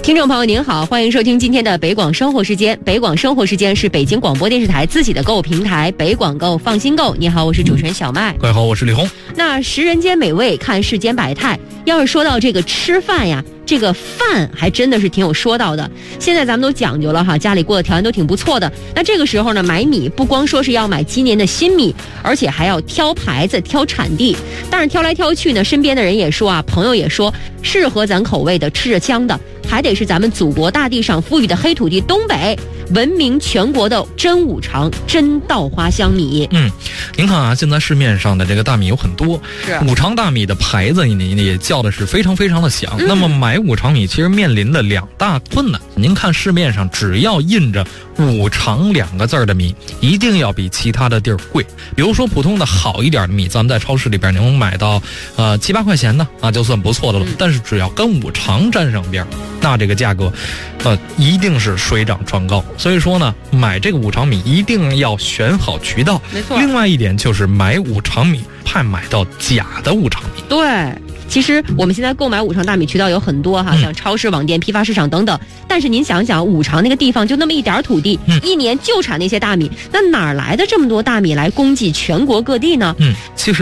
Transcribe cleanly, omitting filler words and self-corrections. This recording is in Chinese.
听众朋友您好，欢迎收听今天的北广生活时间。北广生活时间是北京广播电视台自己的购物平台北广购放心购。你好，我是主持人小麦。 各位好，我是李红。 那食人间美味，看世间百态。要是说到这个吃饭呀，这个饭还真的是挺有说道的。现在咱们都讲究了哈，家里过的条件都挺不错的。那这个时候呢，买米不光说是要买今年的新米，而且还要挑牌子、挑产地。但是挑来挑去呢，身边的人也说啊，朋友也说，适合咱口味的、吃着香的，还得是咱们祖国大地上富裕的黑土地东北，闻名全国的真五常真稻花香米。 您看啊，现在市面上的这个大米有很多，五常大米的牌子你也叫的是非常非常的响。那么买五常米其实面临的两大困难。您看市面上只要印着五常两个字的米，一定要比其他的地儿贵。比如说普通的好一点的米，咱们在超市里边能买到7、8块钱的啊，就算不错的了。但是只要跟五常沾上边，那这个价格一定是水涨船高。所以说呢，买这个五常米一定要选好渠道。 没错。 另外一点就是买五常米怕买到假的五常米。 对，其实我们现在购买五常大米渠道有很多哈，像超市、网店、批发市场等等。但是您想想，五常那个地方就那么一点土地，一年就产那些大米，那哪来的这么多大米来供给全国各地呢？ 其实